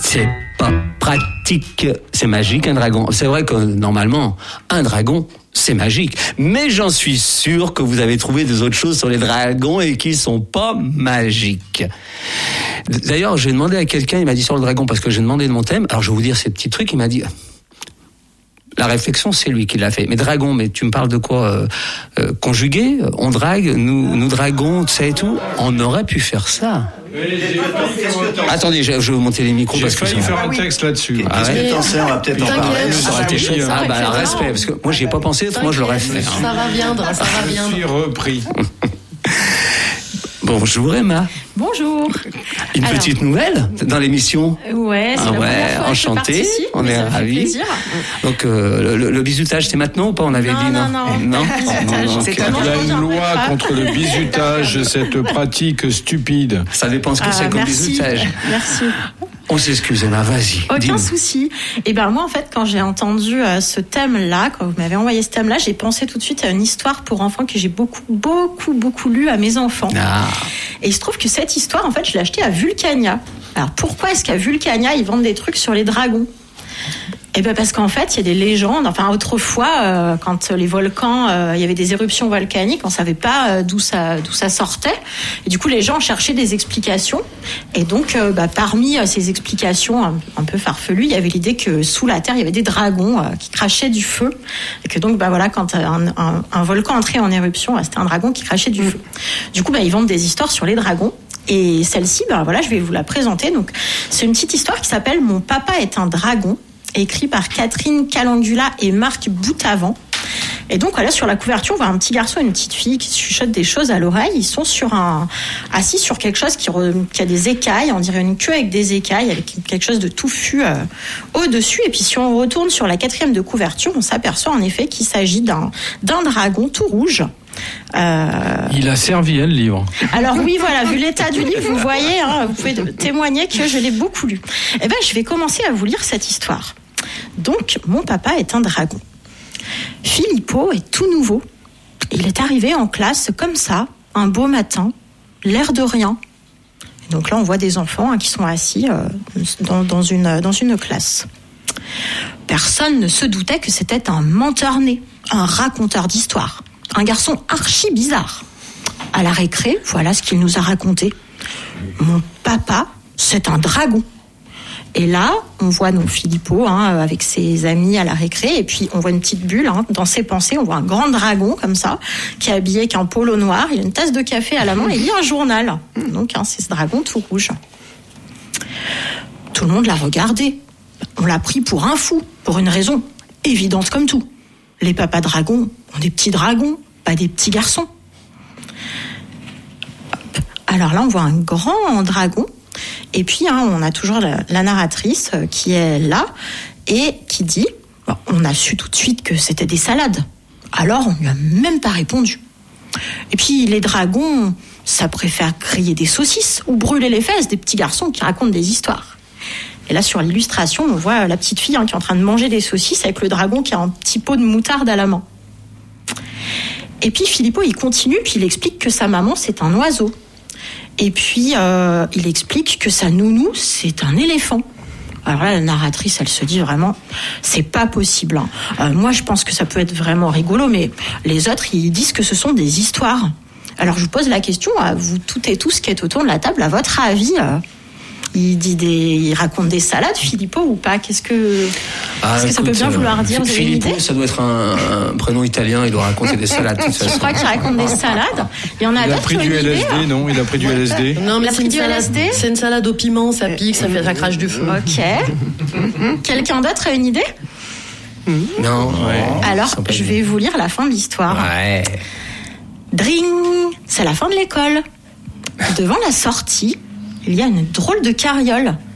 C'est pas pratique. C'est magique, un dragon. C'est vrai que normalement, un dragon, c'est magique. Mais j'en suis sûr que vous avez trouvé des autres choses sur les dragons et qui sont pas magiques. D'ailleurs, j'ai demandé à quelqu'un, il m'a dit sur le dragon, parce que j'ai demandé de mon thème. Alors, je vais vous dire ces petits trucs. Il m'a dit, la réflexion, c'est lui qui l'a fait. Mais dragon, mais tu me parles de quoi conjugué? On drague, nous dragons, tu sais et tout. On aurait pu faire ça. Attendez, je vais vous monter les micros parce que j'ai failli faire un texte là-dessus. Qu'est-ce que t'en sais? On va peut-être en parler. Ça aurait été chaud. Ah bah respect, parce que moi j'y ai pas pensé, moi je l'aurais fait. Ça va viendre. Je suis repris. Bonjour Emma. Bonjour. Une petite nouvelle dans l'émission. Ouais, c'est la première fois enchanté. Que je participe, on est ravis. Donc le bizutage, c'est maintenant ou pas? On avait dit non. Il y a une loi contre le bizutage, cette pratique stupide. Ça dépend ce que c'est comme bizutage. Merci. On s'excuse, Emma, vas-y. Aucun souci. Et ben moi, en fait, quand j'ai entendu ce thème-là, quand vous m'avez envoyé ce thème-là, j'ai pensé tout de suite à une histoire pour enfants que j'ai beaucoup lu à mes enfants. Ah. Et il se trouve que cette histoire, en fait, je l'ai achetée à Vulcania. Alors pourquoi est-ce qu'à Vulcania, ils vendent des trucs sur les dragons ? Eh ben parce qu'en fait, il y a des légendes. Enfin, autrefois, quand les volcans, il y avait des éruptions volcaniques, on savait pas d'où ça sortait. Et du coup, les gens cherchaient des explications. Et donc, parmi ces explications un peu farfelues, il y avait l'idée que sous la terre, il y avait des dragons qui crachaient du feu. Et que donc, quand un volcan entrait en éruption, c'était un dragon qui crachait du feu. Du coup, ils vendent des histoires sur les dragons. Et celle-ci, je vais vous la présenter. Donc, c'est une petite histoire qui s'appelle « Mon papa est un dragon », écrit par Catherine Calangula et Marc Boutavant. Et donc, sur la couverture, on voit un petit garçon et une petite fille qui se chuchotent des choses à l'oreille. Ils sont assis sur quelque chose qui a des écailles, on dirait une queue avec des écailles, avec quelque chose de touffu au-dessus. Et puis, si on retourne sur la 4e de couverture, on s'aperçoit en effet qu'il s'agit d'un dragon tout rouge. Il a servi, le livre. Alors oui, voilà, vu l'état du livre, vous voyez, vous pouvez témoigner que je l'ai beaucoup lu. Eh ben, je vais commencer à vous lire cette histoire. Donc, mon papa est un dragon. Filippo est tout nouveau. Il est arrivé en classe comme ça, un beau matin, l'air de rien. Et donc là, on voit des enfants qui sont assis dans une classe. Personne ne se doutait que c'était un menteur-né, un raconteur d'histoires. Un garçon archi bizarre. À la récré, voilà ce qu'il nous a raconté. Mon papa, c'est un dragon. Et là, on voit donc Filippo avec ses amis à la récré, et puis on voit une petite bulle dans ses pensées. On voit un grand dragon comme ça, qui est habillé avec un polo noir. Il a une tasse de café à la main et il lit un journal. Donc c'est ce dragon tout rouge. Tout le monde l'a regardé. On l'a pris pour un fou, pour une raison évidente comme tout. Les papas dragons ont des petits dragons, pas des petits garçons. Alors là, on voit un grand dragon. Et puis, on a toujours la narratrice qui est là et qui dit, on a su tout de suite que c'était des salades. Alors, on lui a même pas répondu. Et puis, les dragons, ça préfère griller des saucisses ou brûler les fesses des petits garçons qui racontent des histoires. Et là, sur l'illustration, on voit la petite fille qui est en train de manger des saucisses avec le dragon qui a un petit pot de moutarde à la main. Et puis, Filippo, il continue, puis il explique que sa maman, c'est un oiseau. Et puis, il explique que sa nounou, c'est un éléphant. Alors là, la narratrice, elle se dit vraiment, c'est pas possible. Moi, je pense que ça peut être vraiment rigolo, mais les autres, ils disent que ce sont des histoires. Alors, je vous pose la question à vous toutes et tous qui êtes autour de la table, à votre avis, il raconte des salades, Filippo, ou pas ? Est-ce que ça peut bien vouloir dire, vous avez une idée ? Filippo, ça doit être un prénom italien, il doit raconter des salades. De toute façon. Je crois qu'il raconte des salades. Il y en a d'autres qui ont une idée. Il a pris du LSD, non ? Il a pris du LSD ? Non, mais c'est une salade au piment, ça pique, ça crache du feu. Ok. Quelqu'un d'autre a une idée ? Non. Ouais, alors, je vais vous lire la fin de l'histoire. Ouais. Dring ! C'est la fin de l'école. Devant la sortie, il y a une drôle de carriole